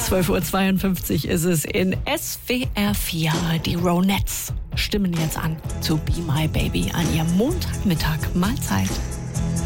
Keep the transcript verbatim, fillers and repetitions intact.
zwölf Uhr zweiundfünfzig ist es in S W R vier. Die Ronettes stimmen jetzt an zu Be My Baby an ihrem Montagmittag. Mahlzeit.